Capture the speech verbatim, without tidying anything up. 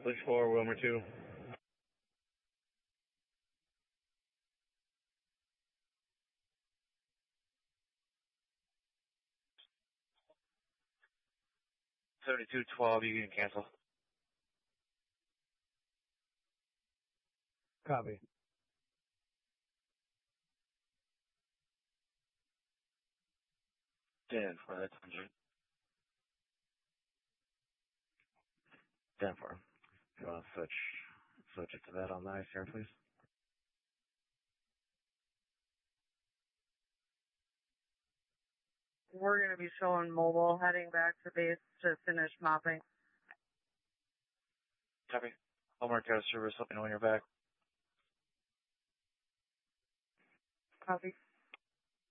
Push four, Wilmer two. seventy-two twelve, you can cancel. Copy. ten for that's one hundred. ten for. You want to switch, switch it to that on the ice here, please? We're going to be showing mobile heading back to base to finish mopping. Copy. Hallmark out of service. Let me know when you're back. Copy.